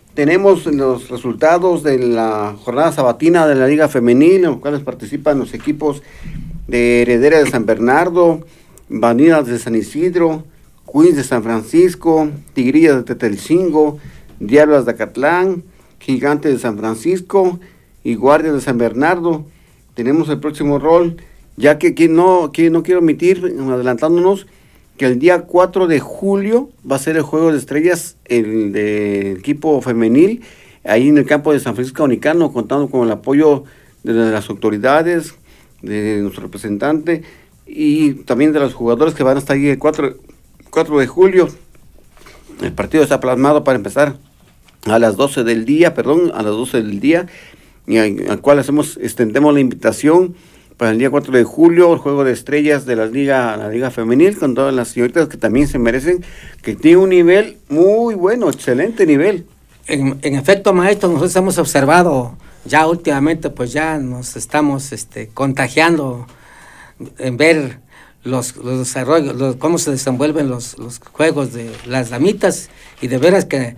tenemos los resultados de la jornada sabatina de la Liga Femenil, en los cuales participan los equipos de Heredera de San Bernardo, Bandidas de San Isidro, Queens de San Francisco, Tigrillas de Tetelcingo, Diablas de Acatlán, Gigantes de San Francisco y Guardias de San Bernardo. Tenemos el próximo rol, ya que no quiero omitir, adelantándonos, que el día 4 de julio va a ser el Juego de Estrellas, el de equipo femenil, ahí en el campo de San Francisco Unicano, contando con el apoyo de las autoridades, de nuestro representante y también de los jugadores que van a estar ahí el 4 de julio. El partido está plasmado para empezar a las 12 del día, y al cual extendemos la invitación para el día 4 de julio, el Juego de Estrellas de la Liga Femenil, con todas las señoritas que también se merecen, que tiene un nivel muy bueno, excelente nivel. En efecto, maestro, nosotros hemos observado ya últimamente, pues ya nos estamos contagiando en ver los desarrollos, cómo se desenvuelven los juegos de las damitas, y de veras que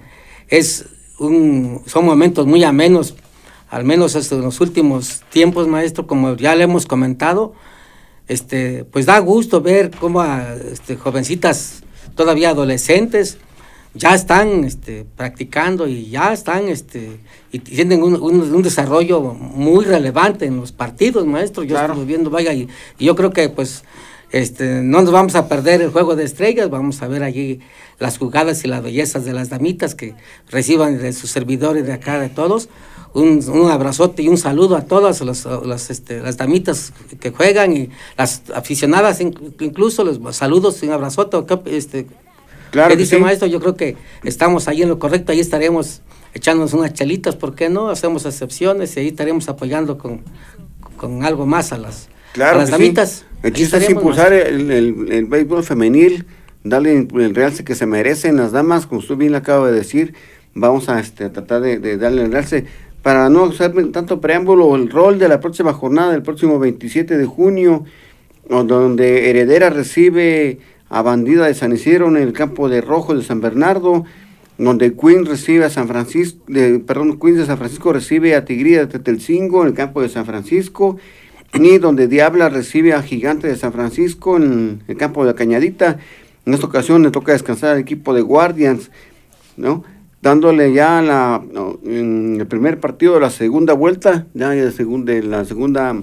son momentos muy amenos, al menos en los últimos tiempos, maestro, como ya le hemos comentado. Pues da gusto ver cómo jovencitas todavía adolescentes ya están practicando y ya están y tienen un desarrollo muy relevante en los partidos, maestro. Yo estoy viendo, vaya, y yo creo que pues no nos vamos a perder el Juego de Estrellas. Vamos a ver allí las jugadas y las bellezas de las damitas, que reciban de sus servidores de acá, de todos, un abrazote y un saludo a todas las damitas que juegan, y las aficionadas, incluso los saludos y un abrazote. Claro ¿Qué que dice, sí, maestro? Yo creo que estamos ahí en lo correcto. Ahí estaremos echándonos unas chelitas, ¿por qué no? Hacemos excepciones y ahí estaremos apoyando con algo más a las damitas. Sí. El chiste es impulsar el béisbol femenil, darle el realce que se merecen las damas, como usted bien le acaba de decir. Vamos a tratar de darle el realce. Para no hacer tanto preámbulo, el rol de la próxima jornada, del próximo 27 de junio, donde Heredera recibe a Bandida de San Isidro en el campo de Rojo de San Bernardo, donde Queens recibe a Queens de San Francisco recibe a Tigrillas de Tetelcingo en el campo de San Francisco, y donde Diabla recibe a Gigante de San Francisco en el campo de Cañadita. En esta ocasión le toca descansar al equipo de Guardians, ¿no? Dándole ya en el primer partido de la segunda vuelta, de la segunda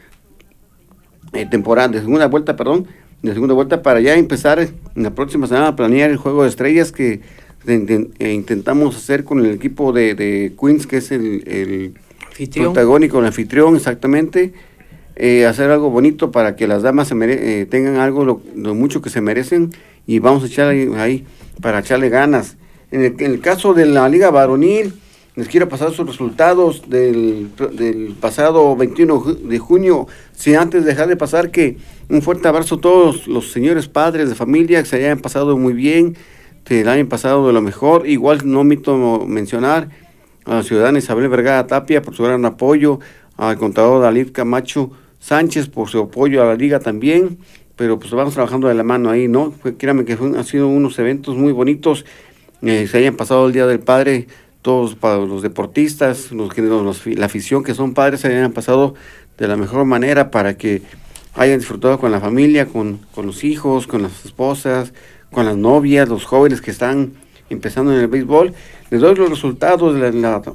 vuelta, para ya empezar en la próxima semana a planear el Juego de Estrellas que intentamos hacer con el equipo de Queens, que es el protagónico, el anfitrión, exactamente. Hacer algo bonito para que las damas tengan algo lo mucho que se merecen, y vamos a echarle ahí para echarle ganas. En el caso de la Liga Varonil, les quiero pasar sus resultados del pasado 21 de junio, sin antes dejar de pasar que un fuerte abrazo a todos los señores padres de familia, que se hayan pasado muy bien, que la hayan pasado de lo mejor. Igual no omito mencionar a la ciudadana Isabel Vergara Tapia por su gran apoyo, al contador Dalid Camacho Sánchez por su apoyo a la liga también, pero pues vamos trabajando de la mano ahí, ¿no? Créanme que han sido unos eventos muy bonitos, se hayan pasado el Día del Padre, todos para los deportistas, la afición que son padres, se hayan pasado de la mejor manera para que hayan disfrutado con la familia, con los hijos, con las esposas, con las novias, los jóvenes que están empezando en el béisbol. Les doy los resultados de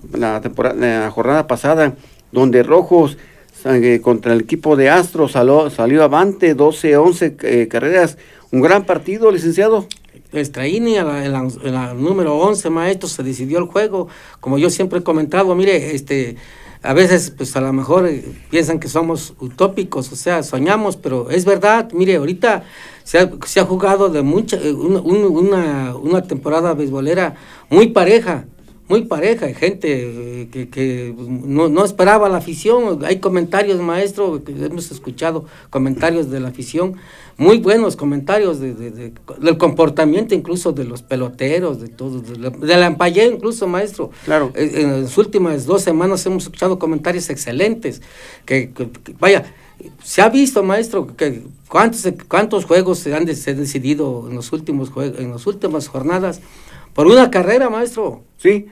la jornada pasada, donde Rojos contra el equipo de Astros salió avante 12-11 carreras. Un gran partido, licenciado. Nuestra INE, en la número 11, maestro, se decidió el juego. Como yo siempre he comentado, mire, a veces pues a lo mejor piensan que somos utópicos, o sea, soñamos, pero es verdad. Mire, ahorita se ha jugado de una temporada beisbolera muy pareja, hay gente que no esperaba la afición. Hay comentarios, maestro, que hemos escuchado comentarios de la afición, muy buenos comentarios del comportamiento incluso de los peloteros, de todos, de la Empayé incluso, maestro. Claro. En las últimas 2 semanas hemos escuchado comentarios excelentes, que vaya, se ha visto, maestro, que cuántos juegos se han decidido en las últimas jornadas por una carrera, maestro. Sí,